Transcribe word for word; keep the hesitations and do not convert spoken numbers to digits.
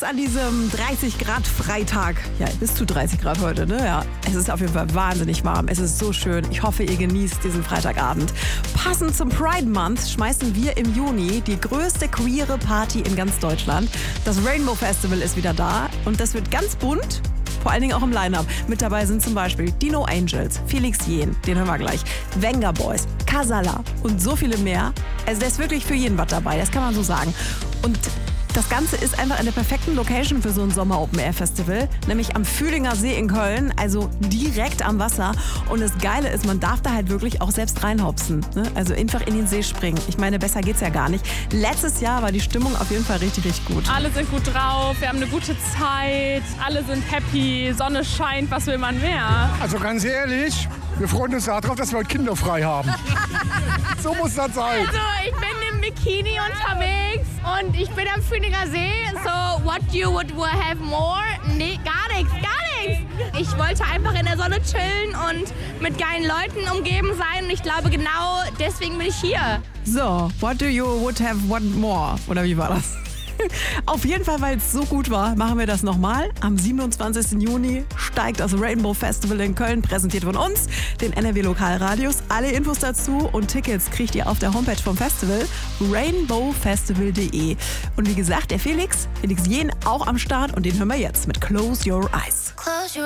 Jetzt an diesem dreißig Grad Freitag. Ja, bis zu dreißig Grad heute, ne? Ja. Es ist auf jeden Fall wahnsinnig warm. Es ist so schön. Ich hoffe, ihr genießt diesen Freitagabend. Passend zum Pride Month schmeißen wir im Juni die größte queere Party in ganz Deutschland. Das Rainbow Festival ist wieder da und das wird ganz bunt. Vor allen Dingen auch im Line-Up. Mit dabei sind zum Beispiel die No Angels, Felix Jähn, den hören wir gleich, Venga Boys, Casala und so viele mehr. Also da ist wirklich für jeden was dabei, das kann man so sagen. Und das Ganze ist einfach in der perfekten Location für so ein Sommer-Open-Air-Festival, nämlich am Fühlinger See in Köln, also direkt am Wasser. Und das Geile ist, man darf da halt wirklich auch selbst reinhopsen, ne? Also einfach in den See springen. Ich meine, besser geht's ja gar nicht. Letztes Jahr war die Stimmung auf jeden Fall richtig, richtig gut. Alle sind gut drauf, wir haben eine gute Zeit, alle sind happy, Sonne scheint, was will man mehr? Also ganz ehrlich, wir freuen uns darauf, dass wir heute kinderfrei haben. So muss das sein. Also ich bin im Bikini unterwegs und ich bin am Fühlinger See. So, what you would have more? Nee, gar nichts, gar nichts. Ich wollte einfach in der Sonne chillen und mit geilen Leuten umgeben sein. Und ich glaube, genau deswegen bin ich hier. So, what do you would have want more? Oder wie war das? Auf jeden Fall, weil es so gut war, machen wir das nochmal. Am siebenundzwanzigsten Juni steigt das Rainbow Festival in Köln, präsentiert von uns, den N R W Lokalradios. Alle Infos dazu und Tickets kriegt ihr auf der Homepage vom Festival, rainbow festival punkt de. Und wie gesagt, der Felix, Felix Jähn auch am Start und den hören wir jetzt mit Close Your Eyes.